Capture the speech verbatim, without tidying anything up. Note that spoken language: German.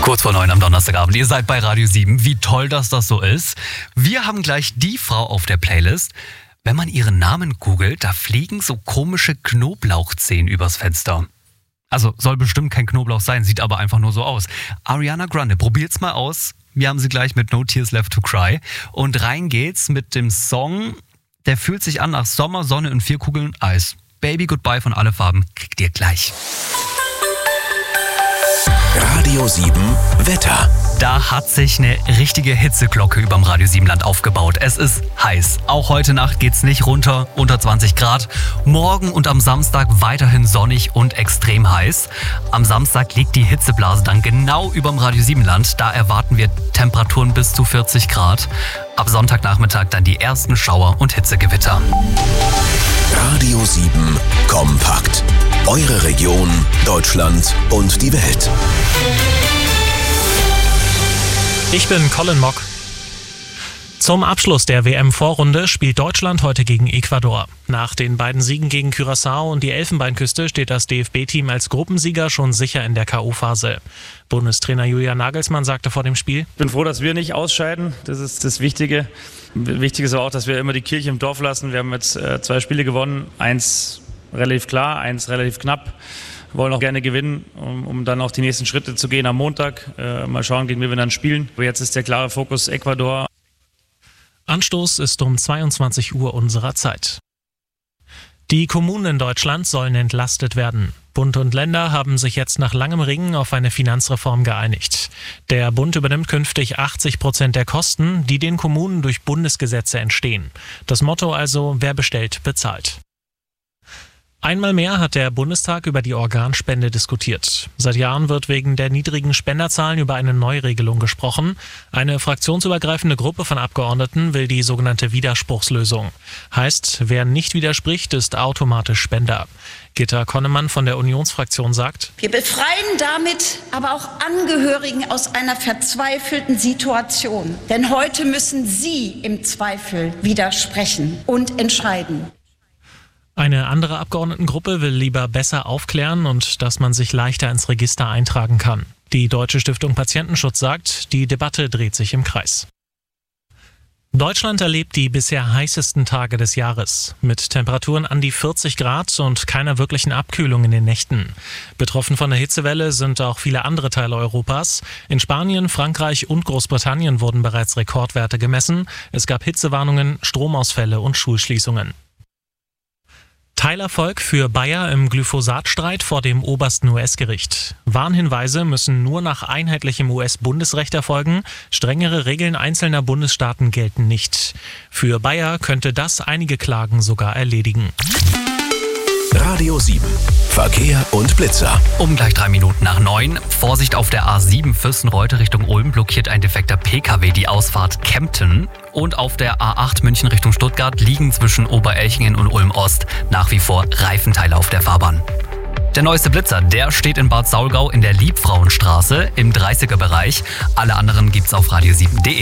Kurz vor neun am Donnerstagabend. Ihr seid bei Radio sieben. Wie toll, dass das so ist. Wir haben gleich die Frau auf der Playlist. Wenn man ihren Namen googelt, da fliegen so komische Knoblauchzehen übers Fenster. Also soll bestimmt kein Knoblauch sein, sieht aber einfach nur so aus. Ariana Grande, probiert's mal aus. Wir haben sie gleich mit No Tears Left to Cry. Und rein geht's mit dem Song, der fühlt sich an nach Sommer, Sonne und vier Kugeln Eis. Baby Goodbye von Alle Farben kriegt ihr gleich. Radio sieben Wetter. Da hat sich eine richtige Hitzeglocke überm Radio sieben Land aufgebaut. Es ist heiß. Auch heute Nacht geht's nicht runter, unter zwanzig Grad. Morgen und am Samstag weiterhin sonnig und extrem heiß. Am Samstag liegt die Hitzeblase dann genau überm Radio sieben Land. Da erwarten wir Temperaturen bis zu vierzig Grad. Ab Sonntagnachmittag dann die ersten Schauer und Hitzegewitter. Radio sieben kompakt. Eure Region, Deutschland und die Welt. Ich bin Colin Mock. Zum Abschluss der W M-Vorrunde spielt Deutschland heute gegen Ecuador. Nach den beiden Siegen gegen Curaçao und die Elfenbeinküste steht das D F B-Team als Gruppensieger schon sicher in der K O-Phase. Bundestrainer Julian Nagelsmann sagte vor dem Spiel: Ich bin froh, dass wir nicht ausscheiden. Das ist das Wichtige. Wichtig ist auch, dass wir immer die Kirche im Dorf lassen. Wir haben jetzt äh, zwei Spiele gewonnen. Eins relativ klar, eins relativ knapp. Wir wollen auch gerne gewinnen, um, um dann auch die nächsten Schritte zu gehen am Montag. Äh, mal schauen, gegen wen wir dann spielen. Aber jetzt ist der klare Fokus Ecuador. Anstoß ist um zweiundzwanzig Uhr unserer Zeit. Die Kommunen in Deutschland sollen entlastet werden. Bund und Länder haben sich jetzt nach langem Ringen auf eine Finanzreform geeinigt. Der Bund übernimmt künftig achtzig Prozent der Kosten, die den Kommunen durch Bundesgesetze entstehen. Das Motto also: wer bestellt, bezahlt. Einmal mehr hat der Bundestag über die Organspende diskutiert. Seit Jahren wird wegen der niedrigen Spenderzahlen über eine Neuregelung gesprochen. Eine fraktionsübergreifende Gruppe von Abgeordneten will die sogenannte Widerspruchslösung. Heißt, wer nicht widerspricht, ist automatisch Spender. Gitta Konnemann von der Unionsfraktion sagt: Wir befreien damit aber auch Angehörigen aus einer verzweifelten Situation. Denn heute müssen sie im Zweifel widersprechen und entscheiden. Eine andere Abgeordnetengruppe will lieber besser aufklären und dass man sich leichter ins Register eintragen kann. Die Deutsche Stiftung Patientenschutz sagt, die Debatte dreht sich im Kreis. Deutschland erlebt die bisher heißesten Tage des Jahres, mit Temperaturen an die vierzig Grad und keiner wirklichen Abkühlung in den Nächten. Betroffen von der Hitzewelle sind auch viele andere Teile Europas. In Spanien, Frankreich und Großbritannien wurden bereits Rekordwerte gemessen. Es gab Hitzewarnungen, Stromausfälle und Schulschließungen. Teilerfolg für Bayer im Glyphosat-Streit vor dem obersten U S-Gericht. Warnhinweise müssen nur nach einheitlichem U S-Bundesrecht erfolgen. Strengere Regeln einzelner Bundesstaaten gelten nicht. Für Bayer könnte das einige Klagen sogar erledigen. Radio sieben. Verkehr und Blitzer. Um gleich drei Minuten nach neun. Vorsicht auf der A sieben Fürstenreute Richtung Ulm blockiert ein defekter P K W die Ausfahrt Kempten. Und auf der A acht München Richtung Stuttgart liegen zwischen Oberelchingen und Ulm Ost nach wie vor Reifenteile auf der Fahrbahn. Der neueste Blitzer, der steht in Bad Saulgau in der Liebfrauenstraße im dreißiger Bereich. Alle anderen gibt's auf radio sieben punkt de.